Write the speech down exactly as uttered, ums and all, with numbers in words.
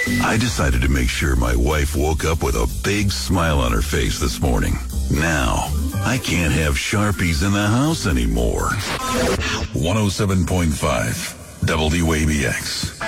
I decided to make sure my wife woke up with a big smile on her face this morning. Now, I can't have Sharpies in the house anymore. one oh seven point five W A B X.